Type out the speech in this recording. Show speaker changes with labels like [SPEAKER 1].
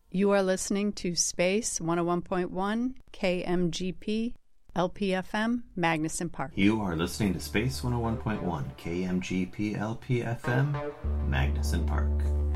[SPEAKER 1] You are listening to Space 101.1 KMGP LPFM Magnuson Park.
[SPEAKER 2] You are listening to Space 101.1 KMGP LPFM Magnuson Park.